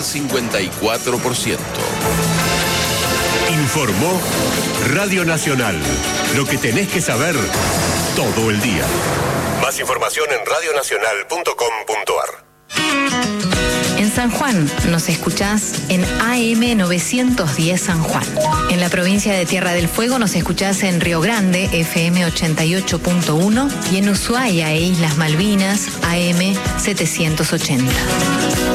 54%. Informó Radio Nacional. Lo que tenés que saber todo el día. Más información en radionacional.com.ar. En San Juan nos escuchás en AM 910 San Juan. En la provincia de Tierra del Fuego nos escuchás en Río Grande, FM 88.1, y en Ushuaia e Islas Malvinas, AM 780.